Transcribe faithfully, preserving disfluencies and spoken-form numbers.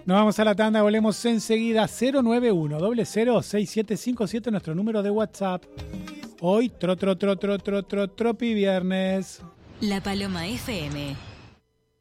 Nos vamos a la tanda, volvemos enseguida. Cero nueve uno, cero cero, seis siete cinco siete, nuestro número de WhatsApp. Hoy, tro, tro, tro, tro, tro, tro, tropi viernes. La Paloma F M.